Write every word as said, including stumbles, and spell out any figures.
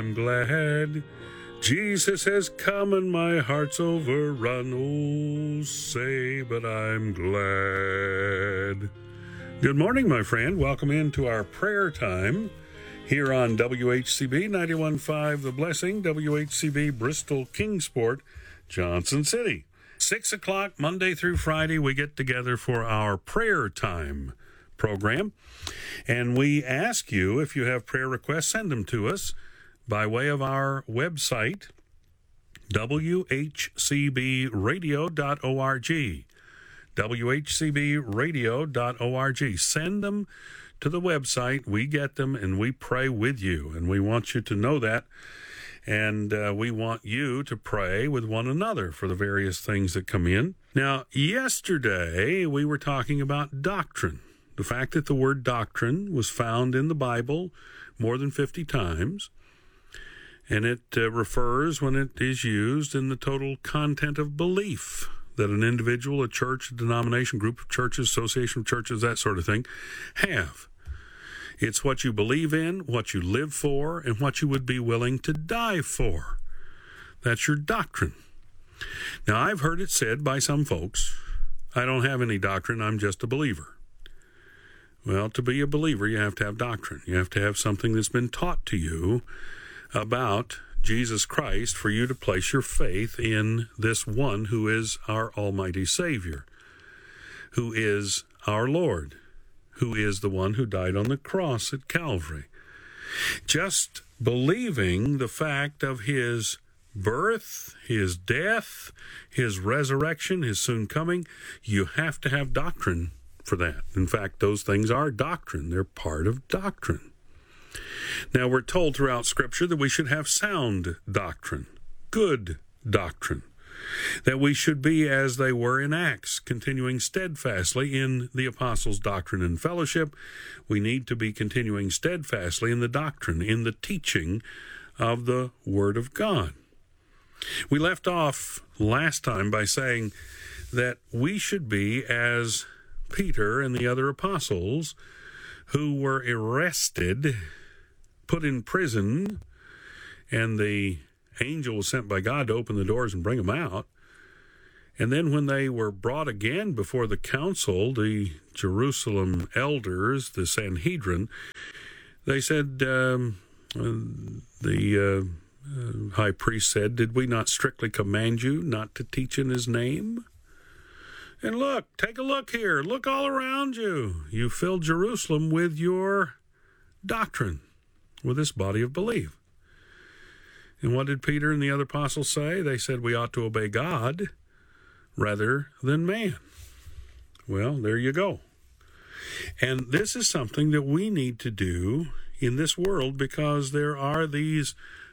I'm glad Jesus has come and my heart's overrun. Oh, say, but I'm glad. Good morning, my friend. Welcome into our prayer time here on W H C B ninety-one point five The Blessing, W H C B Bristol Kingsport, Johnson City. Six o'clock Monday through Friday, we get together for our prayer time program. And we ask you, if you have prayer requests, send them to us by way of our website, W H C B radio dot org. W H C B radio dot org. Send them to the website. We get them and we pray with you. And we want you to know that. And uh, we want you to pray with one another for the various things that come in. Now, yesterday we were talking about doctrine. The fact that the word doctrine was found in the Bible more than fifty times. And it uh, refers, when it is used, in the total content of belief that an individual, a church, a denomination, group of churches, association of churches, that sort of thing, have. It's what you believe in, what you live for, and what you would be willing to die for. That's your doctrine. Now, I've heard it said by some folks, I don't have any doctrine, I'm just a believer. Well, to be a believer, you have to have doctrine. You have to have something that's been taught to you about Jesus Christ for you to place your faith in this one who is our almighty Savior, who is our Lord, who is the one who died on the cross at Calvary. Just believing the fact of his birth, his death, his resurrection, his soon coming, you have to have doctrine for that. In fact, those things are doctrine. They're part of doctrine. Now, we're told throughout Scripture that we should have sound doctrine, good doctrine, that we should be as they were in Acts, continuing steadfastly in the apostles' doctrine and fellowship. We need to be continuing steadfastly in the doctrine, in the teaching of the Word of God. We left off last time by saying that we should be as Peter and the other apostles who were arrested, put in prison, and the angel was sent by God to open the doors and bring them out. And then when they were brought again before the council, the Jerusalem elders, the Sanhedrin, they said, um, the uh, uh, high priest said, did we not strictly command you not to teach in his name? And look, take a look here. Look all around you. You filled Jerusalem with your doctrine, with this body of belief. And what did Peter and the other apostles say? They said we ought to obey God rather than man. Well, there you go. And this is something that we need to do in this world because there are these